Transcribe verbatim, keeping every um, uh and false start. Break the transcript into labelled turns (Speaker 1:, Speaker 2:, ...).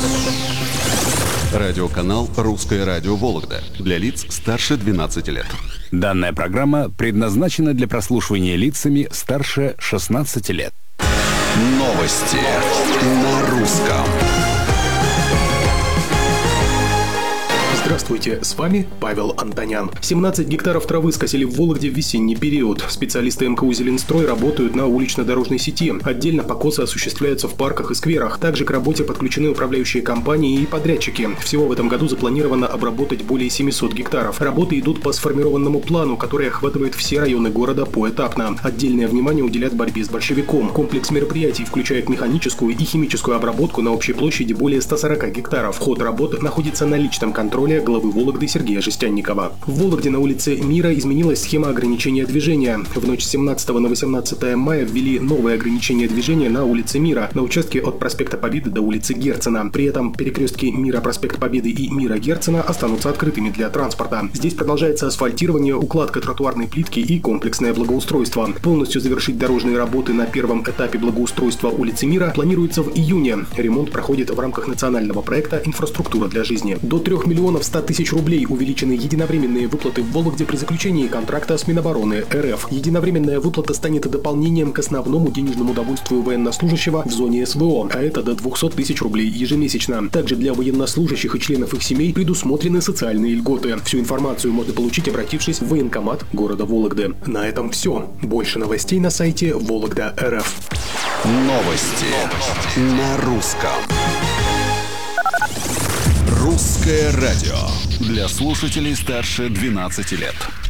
Speaker 1: Радиоканал «Русское радио Вологда» для лиц старше двенадцати лет.
Speaker 2: Данная программа предназначена для прослушивания лицами старше шестнадцати лет.
Speaker 1: Новости на русском.
Speaker 3: Здравствуйте, с вами Павел Антонян. семнадцать гектаров травы скосили в Вологде в весенний период. Специалисты эм ка у «Зеленстрой» работают на улично-дорожной сети. Отдельно покосы осуществляются в парках и скверах. Также к работе подключены управляющие компании и подрядчики. Всего в этом году запланировано обработать более семисот гектаров. Работы идут по сформированному плану, который охватывает все районы города поэтапно. Отдельное внимание уделят борьбе с большевиком. Комплекс мероприятий включает механическую и химическую обработку на общей площади более ста сорока гектаров. Ход работы находится на личном контроле главы Вологды Сергея Жестянникова. В Вологде на улице Мира изменилась схема ограничения движения. В ночь с семнадцатого на восемнадцатое мая ввели новые ограничения движения на улице Мира, на участке от проспекта Победы до улицы Герцена. При этом перекрестки Мира, проспект Победы и Мира, Герцена останутся открытыми для транспорта. Здесь продолжается асфальтирование, укладка тротуарной плитки и комплексное благоустройство. Полностью завершить дорожные работы на первом этапе благоустройства улицы Мира планируется в июне. Ремонт проходит в рамках национального проекта «Инфраструктура для жизни». До трёх миллионов ста тысяч рублей увеличены единовременные выплаты в Вологде при заключении контракта с Минобороны эр эф. Единовременная выплата станет дополнением к основному денежному довольствию военнослужащего в зоне эс вэ о, а это до двухсот тысяч рублей ежемесячно. Также для военнослужащих и членов их семей предусмотрены социальные льготы. Всю информацию можно получить, обратившись в военкомат города Вологды. На этом все. Больше новостей на сайте Вологда точка эр эф.
Speaker 1: Новости на русском. Русское радио для слушателей старше двенадцати лет.